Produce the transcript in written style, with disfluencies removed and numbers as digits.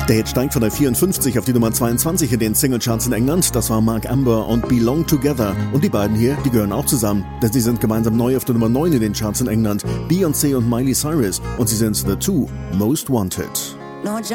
Der Hit steigt von der 54 auf die Nummer 22 in den Singlecharts in England. Das war Mark Amber und Belong Together. Und die beiden hier, die gehören auch zusammen, denn sie sind gemeinsam neu auf der Nummer 9 in den Charts in England. Beyoncé und Miley Cyrus. Und sie sind The Two Most Wanted. No